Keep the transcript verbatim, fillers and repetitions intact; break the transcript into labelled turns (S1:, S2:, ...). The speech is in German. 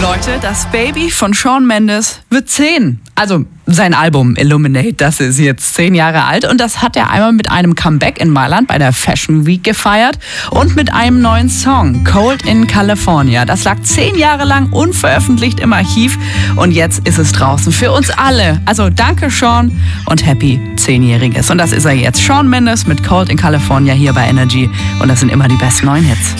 S1: Leute, das Baby von Shawn Mendes wird zehn. Also sein Album Illuminate, das ist jetzt zehn Jahre alt und das hat er einmal mit einem Comeback in Mailand bei der Fashion Week gefeiert und mit einem neuen Song, Cold in California. Das lag zehn Jahre lang unveröffentlicht im Archiv und jetzt ist es draußen für uns alle. Also danke Shawn und happy zehnjähriges. Und das ist er jetzt. Shawn Mendes mit Cold in California hier bei Energy und das sind immer die besten neuen Hits.